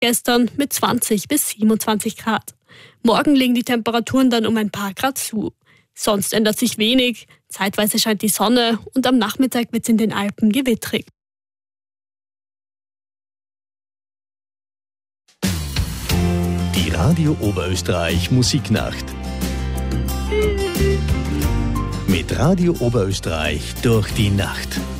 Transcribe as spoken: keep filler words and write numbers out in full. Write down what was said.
gestern mit zwanzig bis siebenundzwanzig Grad. Morgen legen die Temperaturen dann um ein paar Grad zu. Sonst ändert sich wenig, zeitweise scheint die Sonne und am Nachmittag wird es in den Alpen gewittrig. Die Radio Oberösterreich Musiknacht. Mit Radio Oberösterreich durch die Nacht.